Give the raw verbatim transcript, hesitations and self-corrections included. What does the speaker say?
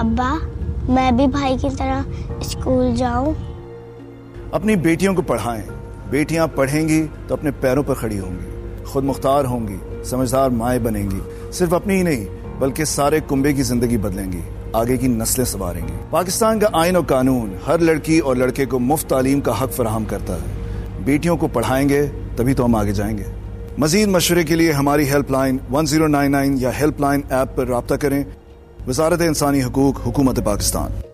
अब्बा, मैं भी भाई की तरह स्कूल जाऊं? अपनी बेटियों को पढ़ाएं। बेटियां पढ़ेंगी तो अपने पैरों पर खड़ी होंगी, खुद मुख्तार होंगी, समझदार माएँ बनेंगी। सिर्फ अपनी ही नहीं बल्कि सारे कुंबे की जिंदगी बदलेंगी, आगे की नस्लें संवारेंगी। पाकिस्तान का आईन और कानून हर लड़की और लड़के को मुफ्त तालीम का हक फराहम करता है। बेटियों को पढ़ाएंगे तभी तो हम आगे जाएंगे। मजीद मशवरे के लिए हमारी helpline one zero nine nine या हेल्पलाइन ऐप पर राब्ता करें। वजारत इंसानी हकूक, हुकूमत पाकिस्तान।